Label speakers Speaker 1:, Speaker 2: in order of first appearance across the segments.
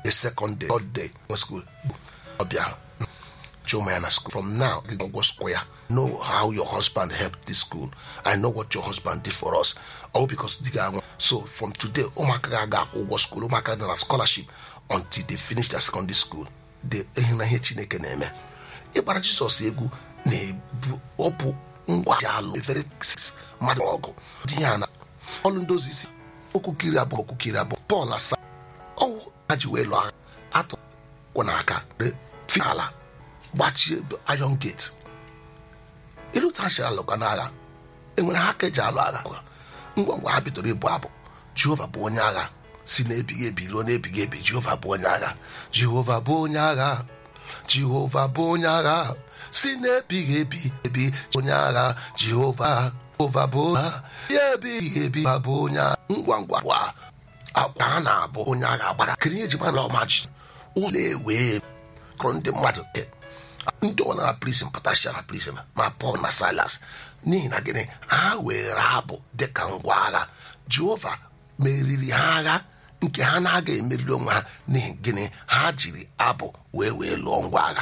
Speaker 1: the second day, third day, school. School. From now, you go square. Know how your husband helped this school. I know what your husband did for us. All because so from today, go school, a scholarship until they finish their secondary school. They Jesus egu opu ngwa very madogo Diana all those is okukiri abo Paul asa oh ajiwelo ato konaka fiala gbachi iron gate ilu tasha lokanaga enwere ha keja alo agha ngwa ha bidoro ibu abụ Jehova bụ onye agha si na-ebighị ebi ruo na-ebighị ebi. Jehova bụ onye agha, Jehova bụ onye agha, Jehova bụ onye agha si na-ebighị ebi onye agha. Jehova bụ ya ebighị ebi bụ onye agha. Ngwa akwa ha na-abụ onye agha gbara kiri eji mana ọmaji ụlọ ewe kụrụ ndị mmadụ ndị ọ na prison pụtasịa na prison ma Paul na Silas n'ihi na gịnị ha were abụ dịka ngwa agha. Jehova meriri ha agha nke ha na-aga emeriri onwe ha n'ihi gịnị ha jiri abụ wee lụọ ngwa agha.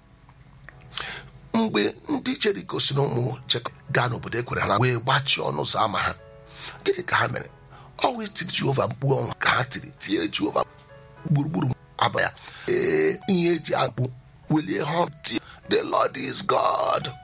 Speaker 1: Mgbe ndị Jeriko si na ụmụ Jekọb gaa n'obodo ekwere ha wee gbachie ọnụ ụzọ ama ha, gịnị ka ha mere? Ọ wee tiri Jehova mkpu ọnwụ ka ha tinyere Jehova gburugburu abụ ya. Ihe eji akpụ welie ha the Lord is God.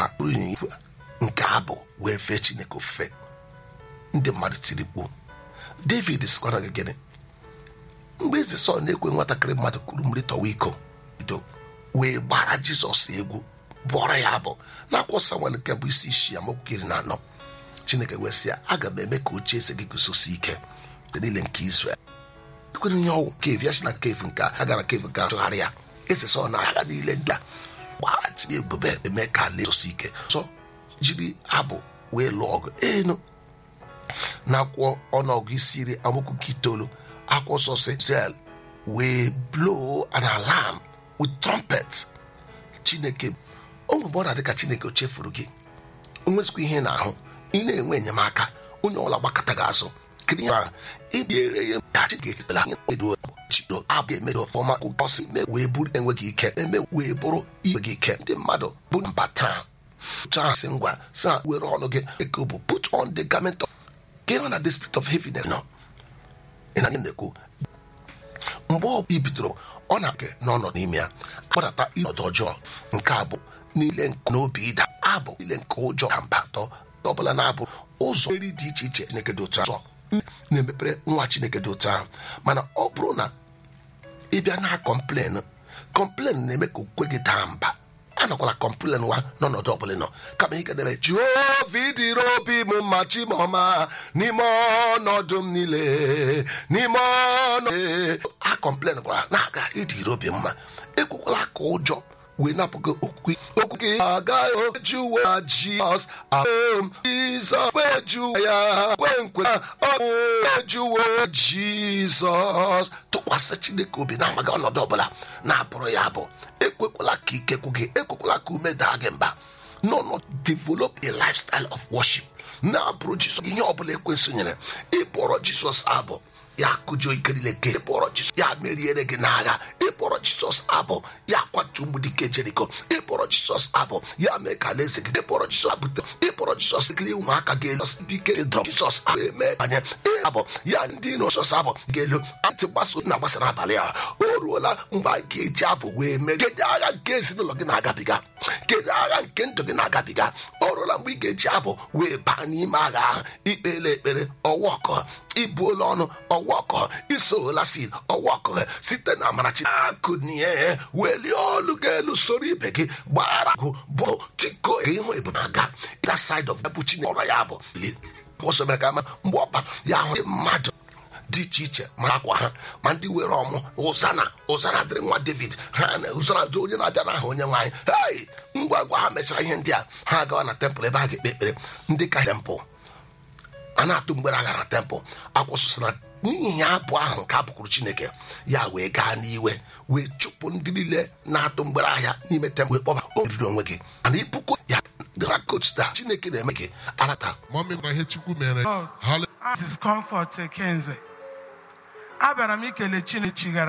Speaker 1: Nke abụ wee fee Chineke ofufe. Ndị mmadụ tiri mkpu. David sikwana gị gịnị? Mgbe eze Sọl na-ekwe nwatakịrị mmadụ kuru mmiri tọwa iko wee gbara Jizọs egwu bụọrọ ya abụ n'akwụkwọ Samuel nke bụ isi 6:24. Chineke wee sị ya, aga m eme ka oche eze gị guzosi ike dị niile nke Israel. Ekwere nye ọnwụ kevu ya si na kevu nke a gara kevu nke tụgharị ya. Eze Sọl na agha niile ndị a gbara tinye ebube eme ka ala guzosi ike. So jiri abụ wee lụọ ọgụ enu n'akwụkwọ ọnụọgụ isi 10 akwụkwọ nsọ si Israel we blow an alarm with trumpet. Chineke onwe ọ dịka Chineke o chefuru gị. O nwezikwa ihe na-ahụ ị na-enwe enyemaka onye ọbụla gbakọta gị azụ kiri ya ibiere ya ka Chineke edo chido abụ emedo ọma kwụsị wee bụrụ enweghị ike eme wee bụrụ iwe gị ike. Ndị mmadụ bụ mbata chasị ngwa sa were ọnụ gị eke bụ put on the garment of give on the spirit of heaviness no ina ndekwu mgbe ọ bidoro ọ na-ake n'ọnọdụ n'ime ya kpọdata ịnọdụ ọjọọ nke abụ niile nke n'obi ịda abụ niile nke ụjọ ka mba atọ ọbụla na-abụ ụzọ eri dị iche iche Chineke dị otu ahụ na-emepere nwa Chineke dị otu ahụ. Mana ọ bụrụ na ịbịa na kọmplen na-eme ka okwukwe gị daa mba. Anakwala kọmplen wa n'ọnọdụ ọbụla nọ kama ị ga-edebe Jehova ịdịrị obi m mma Chimọma n'ime ọnọdụ m niile n'ime ọnọdụ a kọmplen gwara na-aga ịdịrị obi mma. Ekwekwala ka ụjọ wee napụgo okwukwe agaghị ejuwe Jizọs Jizọs kwejuwe ya kwenkwe ejuwe Jizọs. Tụkwasị Chineke obi na-amaghị ọnọdụ ọbụla na-abụrụ ya abụ. Ekwekwala ka ike kwụ gị, ekwekwala ka ume daa gị mba. No, develop a lifestyle of worship. Na-abụrụ Jizọs ihe ọbụla ekwensu nyere ịbụrụ Jizọs abụ ya kụjuo ike niile nke ịbụrụ Jizọs ya meriere gị n'agha. Ịbụrụ Jizọs abụ ya kwatu mgbidi Jeriko. Ịbụrụ Jizọs abụ ya mee ka alaeze gị. Ịbụrụ Jizọs abụ ịbụrụ Jizọs kili ụmụaka gị elu ike drọ Jizọs abụ eme anya abụ ya ndị nọ Jizọs abụ ga-elu ntị gbaso na gbasara abalị a. O ruola mgbe a ga-eji abụ wee mee kedu agha nke ezinụlọ gị na-agabiga, kedu agha nke ndụ gị na-agabiga. O ruola mgbe ị ga-eji abụ wee baa n'ime agha ahụ. Ikpele ekpere ọwa ọkọ ibu ụlọ ọnụ ọwa ọkọ isorola si ọwa ọkọ site na amara Chineke welie olu gị elu soro ibe gị gbara agụ bụ tiko ịhụ ebube aga that side of the Chineke ọrụ ya bụ ọsọ mere ka mgbe ọba ya ahụ mmadụ dị iche iche ma akwa ha ma ndị were ọmụ ụzana dịrị nwa David ha na ụzara dị onye na-abịa n'aha onye nwaanyị. Ngwa ha mechara ihe ndị a ha agawa na tempụl ebe ha ga-ekpe ekpere. Ndị ka tempụl a na-atụ mgbere agha na tempụl akwụsịsịra n'ihi abụ ahụ nke abụkwuru Chineke ya wee gaa n'iwe wee chụpụ ndị niile na-atụ mgbere ahịa n'ime tempụl kpọba o riri onwe gị ana ipuku ya dịra kosta Chineke na-eme gị arata
Speaker 2: This is comfort Kenze. Abịara m ikele Chineke